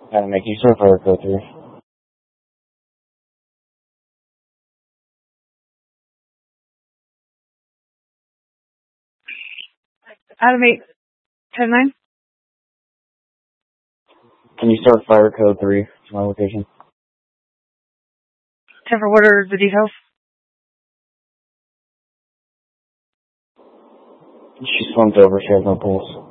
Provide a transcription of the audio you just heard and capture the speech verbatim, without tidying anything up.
Gotta make you start fire code three. Adam eight, ten nine. Can you start fire code three to my location? ten for what are the details? She slumped over. She has no pulse.